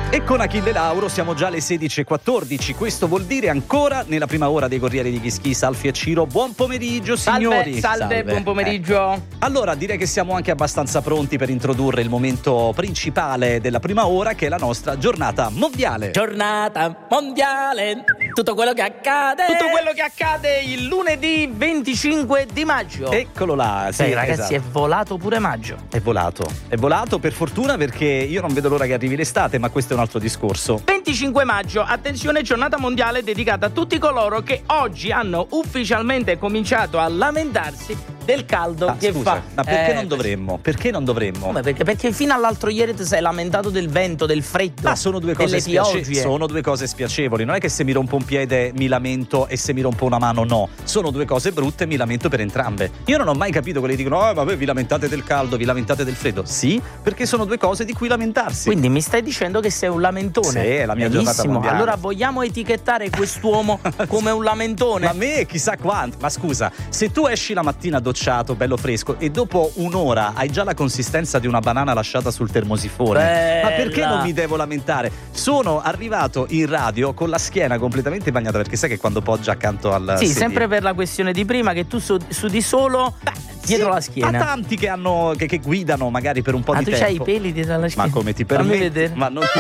E con Achille Lauro siamo già alle 16:14. Questo vuol dire ancora nella prima ora dei Corrieri di Chischi, Alfie e Ciro. Buon pomeriggio, signori. Salve, buon pomeriggio. Allora, direi che siamo anche abbastanza pronti per introdurre il momento principale della prima ora, che è la nostra giornata mondiale. Giornata mondiale, tutto quello che accade. Tutto quello che accade il lunedì 25 di maggio. Eccolo là. Sì, ragazzi, esatto. è volato pure maggio. È volato per fortuna, perché io non vedo l'ora che arrivi l'estate, ma questo è un altro discorso. 25 maggio, attenzione, giornata mondiale dedicata a tutti coloro che oggi hanno ufficialmente cominciato a lamentarsi del caldo che scusa, fa. ma perché non dovremmo? Perché non dovremmo? Come perché? Perché fino all'altro ieri ti sei lamentato del vento, del freddo. Ma sono due cose sono due cose spiacevoli. Non è che se mi rompo un piede mi lamento e se mi rompo una mano no. Sono due cose brutte e mi lamento per entrambe. Io non ho mai capito quelli che dicono: ma voi vi lamentate del caldo, vi lamentate del freddo. Sì, perché sono due cose di cui lamentarsi. Quindi mi stai dicendo che sei un lamentone? Sì, è la mia giornata mondiale. Allora vogliamo etichettare quest'uomo come un lamentone? Ma me chissà quanto. Ma scusa, se tu esci la mattina docciato, bello fresco, e dopo un'ora hai già la consistenza di una banana lasciata sul termosifone, ma perché non mi devo lamentare? Sono arrivato in radio con la schiena completamente bagnata, perché sai che quando poggia accanto al Sì, sedile, sempre per la quessione di prima, che tu sudi solo dietro la schiena. Ma tanti che guidano magari per un po' di tempo. Ma tu c'hai i peli dietro la schiena? Ma come ti Fammi permetti? vedere. Ma non ti